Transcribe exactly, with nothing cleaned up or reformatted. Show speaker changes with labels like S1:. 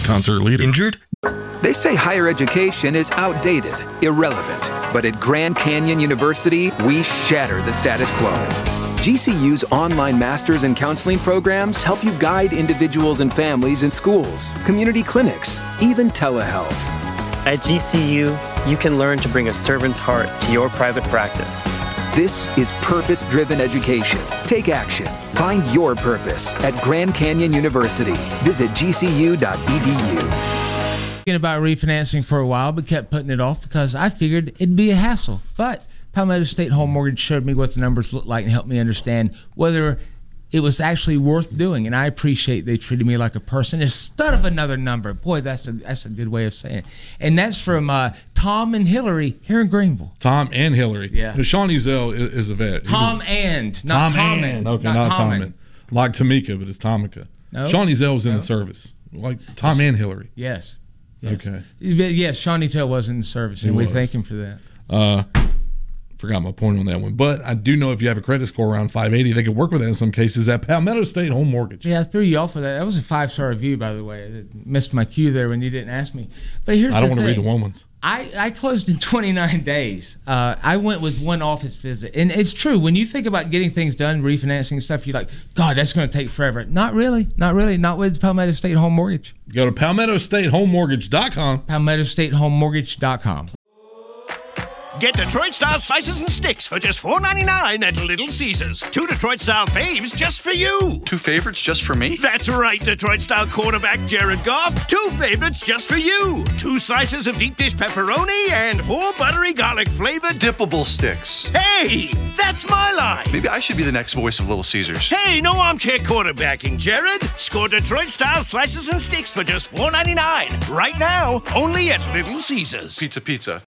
S1: concert leader.
S2: Injured?
S3: They say higher education is outdated, irrelevant. But at Grand Canyon University, we shatter the status quo. G C U's online masters and counseling programs help you guide individuals and families in schools, community clinics, even telehealth.
S4: At G C U, you can learn to bring a servant's heart to your private practice.
S3: This is purpose-driven education. Take action. Find your purpose at Grand Canyon University. Visit g c u dot e d u.
S5: Thinking about refinancing for a while, but kept putting it off because I figured it'd be a hassle. But Palmetto State Home Mortgage showed me what the numbers looked like and helped me understand whether it was actually worth doing. And I appreciate they treated me like a person instead of another number. Boy, that's a that's a good way of saying it. And that's from uh, Tom and Hillary here in Greenville.
S1: Tom and Hillary.
S5: Yeah.
S1: Now, Shawnee Zell is, is a vet.
S5: Tom
S1: was,
S5: and, not
S1: Tom
S5: Tom
S1: and. Okay,
S5: not,
S1: not
S5: Tom
S1: Tom and. Like Tamika, but it's Tomica.
S5: No.
S1: Shawnee Zell was in
S5: No.
S1: the service. Like Tom and Hillary.
S5: Yes. yes.
S1: Okay.
S5: Yes, Shawnee Zell was in the service, and
S1: He
S5: we
S1: was.
S5: thank him for that.
S1: Uh, forgot my point on that one. But I do know if you have a credit score around five eighty, they could work with that in some cases at Palmetto State Home Mortgage.
S5: Yeah, I threw you off of that. That was a five-star review, by the way. I missed my cue there when you didn't ask me. But here's
S1: I don't
S5: the
S1: want to read
S5: thing.
S1: the one ones.
S5: I, I closed in twenty-nine days. Uh, I went with one office visit. And it's true. When you think about getting things done, refinancing and stuff, you're like, God, that's going to take forever. Not really. Not really. Not with Palmetto State Home Mortgage.
S1: Go to palmetto state home mortgage dot com.
S5: palmetto state home mortgage dot com.
S6: Get Detroit-style slices and sticks for just four ninety-nine at Little Caesars. Two Detroit-style faves just for you.
S2: Two favorites just for me?
S6: That's right, Detroit-style quarterback Jared Goff. Two favorites just for you. Two slices of deep dish pepperoni and four buttery garlic-flavored
S2: Dippable sticks.
S6: Hey, that's my line.
S2: Maybe I should be the next voice of Little Caesars.
S6: Hey, no armchair quarterbacking, Jared. Score Detroit-style slices and sticks for just four ninety-nine. Right now, only at Little Caesars.
S2: Pizza, pizza.